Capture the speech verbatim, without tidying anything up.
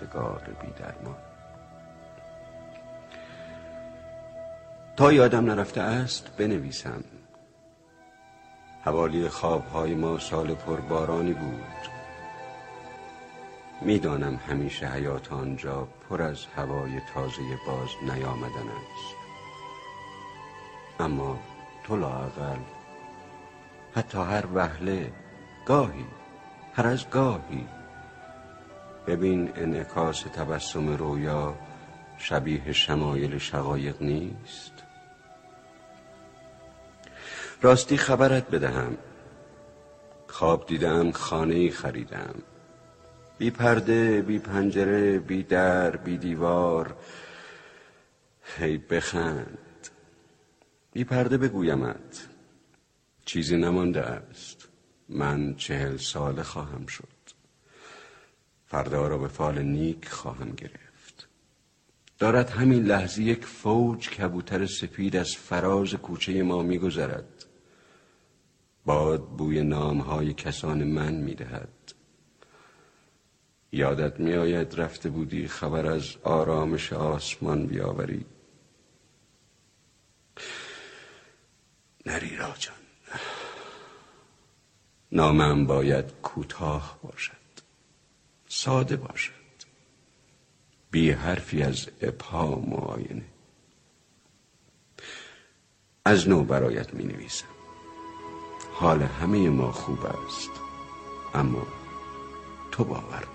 روزگار بی درمان. تا یادم نرفته است بنویسم. حوالی خوابهای ما سال پربارانی بود. میدانم همیشه حیات آنجا پر از هوای تازه باز نیامدن است، اما تو لااقل حتی هر وهله، گاهی، هر از گاهی ببین انعکاس تبسم رویا شبیه شمایل شقایق نیست. راستی خبرت بدهم، خواب دیدم خانه‌ای خریدم، بی پرده، بی پنجره، بی در، بی دیوار. هی بخند. بی پرده بگویمت چیزی نمانده است. من چهل ساله خواهم شد. فردا را به فال نیک خواهم گرفت. دارد همین لحظه یک فوج کبوتر سفید از فراز کوچه ما می‌گذرد. باد بوی نامهای کسان من می‌دهد. یادت می‌آید رفته بودی خبر از آرامش آسمان بیاوری؟ نری راجان. نامم باید کوتاه باشد، ساده باشد، بی حرفی از ابهام و آینه. از نو برایت می نویسم. حال همه ما خوب است، اما تو باور